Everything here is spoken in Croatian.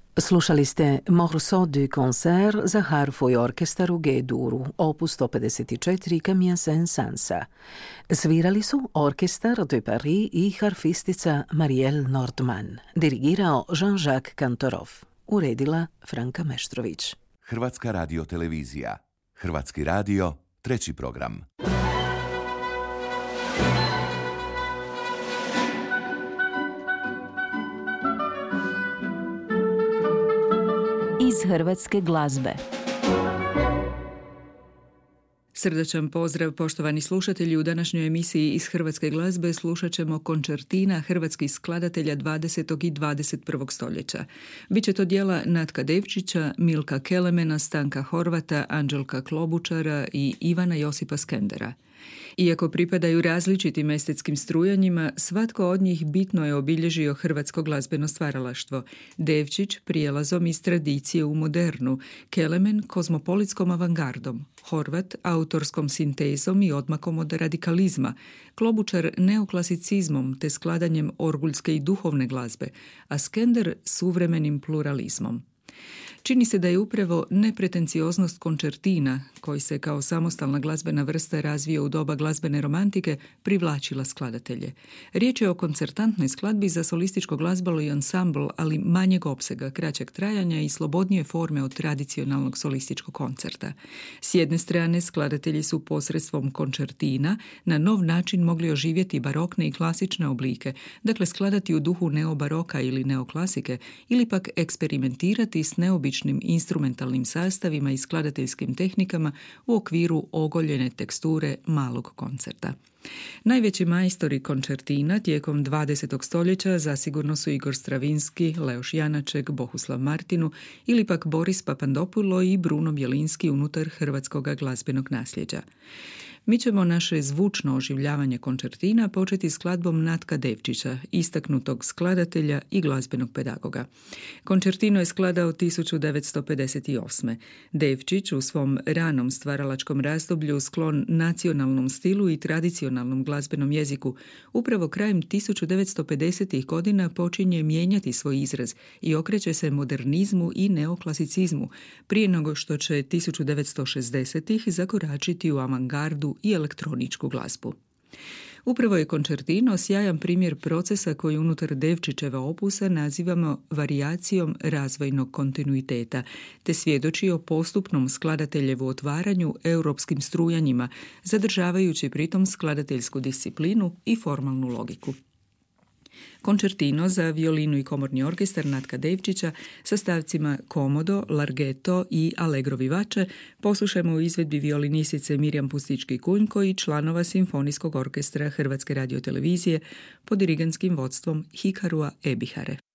Slušali ste Morceau du concert za harfu i orkestar u G-duru, opus 154 Camille Saint-Sansa. Svirali su orkestar de Paris i harfistica Marielle Nordman, dirigirao Jean-Jacques Cantorov, uredila Franka Meštrović. Hrvatska radiotelevizija. Hrvatski radio, treći program. Iz hrvatske glazbe. Srdačan pozdrav, poštovani slušatelji. U današnjoj emisiji Iz hrvatske glazbe slušat ćemo koncertina hrvatskih skladatelja 20. i 21. stoljeća. Biće to djela Natka Devčića, Milka Kelemena, Stanka Horvata, Anđelka Klobučara i Ivana Josipa Skendera. Iako pripadaju različitim estetskim strujanjima, svatko od njih bitno je obilježio hrvatsko glazbeno stvaralaštvo. Devčić prijelazom iz tradicije u modernu, Kelemen kozmopolitskom avangardom, Horvat autorskom sintezom i odmakom od radikalizma, Klobučar neoklasicizmom te skladanjem orguljske i duhovne glazbe, a Skender suvremenim pluralizmom. Čini se da je upravo nepretencioznost koncertina, koji se kao samostalna glazbena vrsta razvio u doba glazbene romantike, privlačila skladatelje. Riječ je o koncertantnoj skladbi za solističko glazbalo i ansambl, ali manjeg opsega, kraćeg trajanja i slobodnije forme od tradicionalnog solističkog koncerta. S jedne strane, skladatelji su posredstvom koncertina na nov način mogli oživjeti barokne i klasične oblike, dakle skladati u duhu neobaroka ili neoklasike, ili pak eksperimentirati s neobičnim instrumentalnim sastavima i skladateljskim tehnikama u okviru ogoljene teksture malog koncerta. Najveći majstori koncertina tijekom 20. stoljeća zasigurno su Igor Stravinski, Leoš Janaček, Bohuslav Martinu ili pak Boris Papandopulo i Bruno Bjelinski unutar hrvatskog glazbenog nasljeđa. Mi ćemo naše zvučno oživljavanje koncertina početi skladbom Natka Devčića, istaknutog skladatelja i glazbenog pedagoga. Koncertino je skladao 1958. Devčić u svom ranom stvaralačkom razdoblju sklon nacionalnom stilu i tradicionalnom glazbenom jeziku upravo krajem 1950. godina počinje mijenjati svoj izraz i okreće se modernizmu i neoklasicizmu, prije nego što će 1960. zakoračiti u avangardu i elektroničku glazbu. Upravo je koncertino sjajan primjer procesa koji unutar Devčićeva opusa nazivamo varijacijom razvojnog kontinuiteta, te svjedoči o postupnom skladateljevu otvaranju europskim strujanjima, zadržavajući pritom skladateljsku disciplinu i formalnu logiku. Koncertino za violinu i komorni orkestar Natka Devčića sa stavcima komodo, larghetto i allegro vivace poslušajmo u izvedbi violinisice Mirjam Pustički-Kunjko i članova Simfonijskog orkestra Hrvatske radiotelevizije pod dirigentskim vodstvom Hikarua Ebihare.